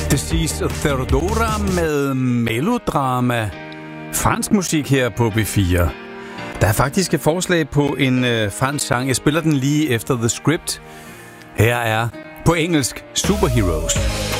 Deceased Theodora med melodrama. Fransk musik her på B4. Der er faktisk et forslag på en fransk sang. Jeg spiller den lige efter The Script. Her er på engelsk Superheroes.